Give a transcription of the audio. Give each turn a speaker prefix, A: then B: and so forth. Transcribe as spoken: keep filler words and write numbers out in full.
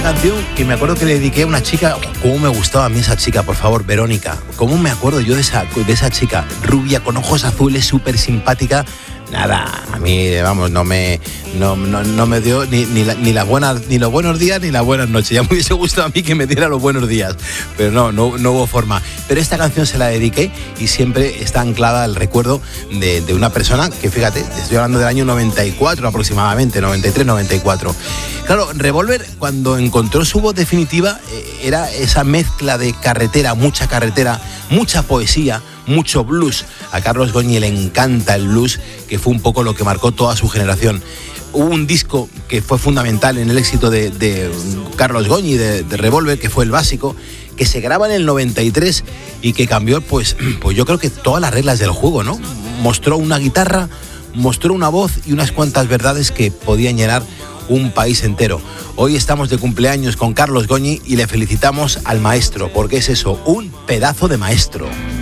A: canción que me acuerdo que le dediqué a una chica. ¿Cómo me gustaba a mí esa chica, por favor, Verónica? ¿Cómo me acuerdo yo de esa, de esa chica? Rubia, con ojos azules, súper simpática. Nada, a mí, vamos, no me, no, no, no me dio ni, ni, la, ni, las buenas, ni los buenos días ni las buenas noches. Ya me hubiese gustado a mí que me diera los buenos días, pero no, no, no hubo forma. Pero esta canción se la dediqué y siempre está anclada al recuerdo de, de una persona que, fíjate, estoy hablando del año noventa y cuatro aproximadamente, noventa y tres, noventa y cuatro. Claro, Revolver, cuando encontró su voz definitiva, era esa mezcla de carretera, mucha carretera, mucha poesía, mucho blues. A Carlos Goñi le encanta el blues, que fue un poco lo que marcó toda su generación. Hubo un disco que fue fundamental en el éxito de, de Carlos Goñi, de, de Revolver, que fue El Básico, que se graba en el noventa y tres y que cambió, pues, pues yo creo que todas las reglas del juego, ¿no? Mostró una guitarra, mostró una voz y unas cuantas verdades que podían llenar un país entero. Hoy estamos de cumpleaños con Carlos Goñi y le felicitamos al maestro, porque es eso, un pedazo de maestro.